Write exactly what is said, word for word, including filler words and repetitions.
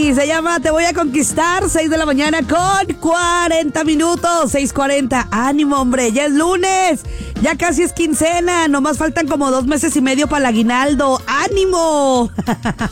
Ricky, se llama Te voy a conquistar, seis de la mañana con cuarenta minutos, seis cuarenta. Ánimo, hombre, ya es lunes, ya casi es quincena, nomás faltan como dos meses y medio para el aguinaldo. ¡Ánimo!